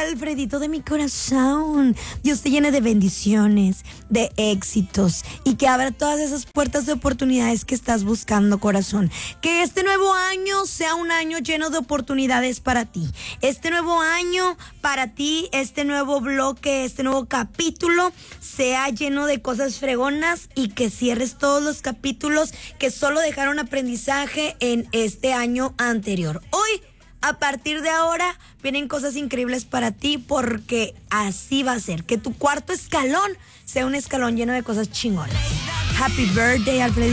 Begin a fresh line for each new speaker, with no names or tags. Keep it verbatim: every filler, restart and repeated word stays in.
Alfredito de mi corazón. Dios te llene de bendiciones, de éxitos y que abra todas esas puertas de oportunidades que estás buscando, corazón. Que este nuevo año sea un año lleno de oportunidades para ti. Este nuevo año para ti, este nuevo bloque, este nuevo capítulo sea lleno de cosas fregonas y que cierres todos los capítulos que solo dejaron aprendizaje en este año anterior. Hoy, a partir de ahora, vienen cosas increíbles para ti porque así va a ser. Que tu cuarto escalón sea un escalón lleno de cosas chingonas. Happy birthday, Alfred.